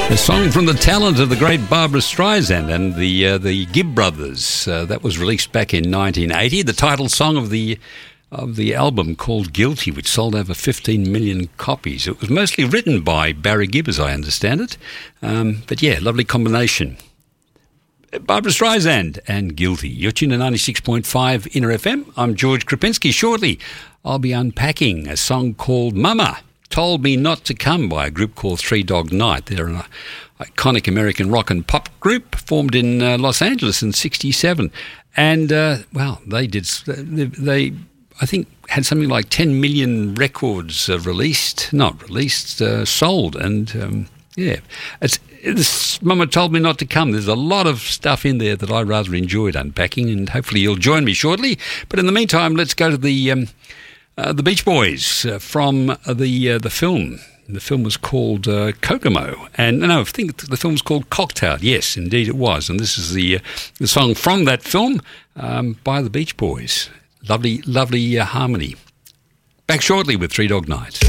A song from the talent of the great Barbra Streisand and the Gibb brothers. That was released back in 1980. The title song of the album called Guilty, which sold over 15 million copies. It was mostly written by Barry Gibb, as I understand it. But yeah, lovely combination. Barbra Streisand and Guilty. You're tuned to 96.5 Inner FM. I'm George Krupinski. Shortly, I'll be unpacking a song called Mama Told Me Not to Come by a group called Three Dog Night. They're an iconic American rock and pop group formed in Los Angeles in 1967. And, they I think had something like 10 million records sold. And, this Mama Told Me Not to Come. There's a lot of stuff in there that I rather enjoyed unpacking, and hopefully you'll join me shortly. But in the meantime, let's go to the Beach Boys from the film. The film was called Kokomo. And no, I think the film was called Cocktail. Yes, indeed it was. And this is the song from that film by the Beach Boys. Lovely, lovely harmony. Back shortly with Three Dog Night.